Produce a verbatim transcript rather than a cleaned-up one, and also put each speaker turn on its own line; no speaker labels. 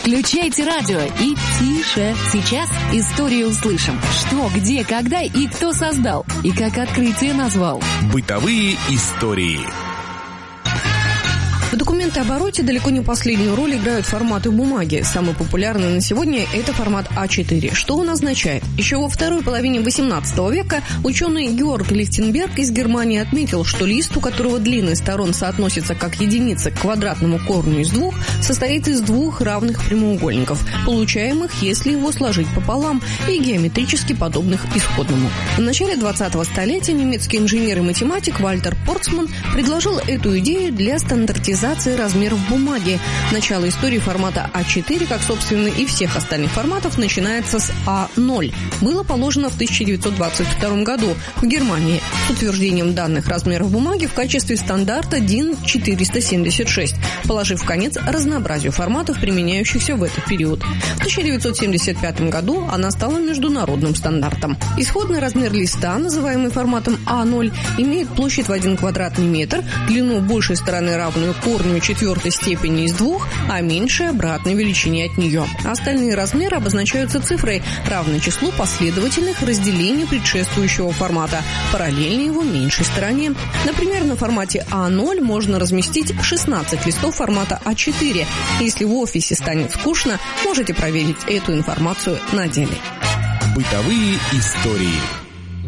Включайте радио и тише. Сейчас историю услышим. Что, где, когда и кто создал. И как открытие назвал.
Бытовые истории.
В документообороте далеко не последнюю роль играют форматы бумаги. Самый популярный на сегодня – это формат а четыре. Что он означает? Еще во второй половине восемнадцатого века ученый Георг Лихтенберг из Германии отметил, что лист, у которого длины сторон соотносятся как единица к квадратному корню из двух, состоит из двух равных прямоугольников, получаемых, если его сложить пополам, и геометрически подобных исходному. В начале двадцатого столетия немецкий инженер и математик Вальтер Порцман предложил эту идею для стандартизации размеров бумаги. Начало истории формата а четыре, как, собственно, и всех остальных форматов, начинается с а ноль. Было положено в тысяча девятьсот двадцать втором году в Германии с утверждением данных размеров бумаги в качестве стандарта дин четыреста семьдесят шесть, положив конец разнообразию форматов, применяющихся в этот период. В тысяча девятьсот семьдесят пятом году она стала международным стандартом. Исходный размер листа, называемый форматом а ноль, имеет площадь в один квадратный метр, длину большей стороны равную корню четвертой степени из двух, а меньшей обратной величине от нее. Остальные размеры обозначаются цифрой, равной числу последовательных разделений предшествующего формата, параллельно его меньшей стороне. Например, на формате а ноль можно разместить шестнадцать листов формата а четыре. Если в офисе станет скучно, можете проверить эту информацию на деле.
Бытовые истории.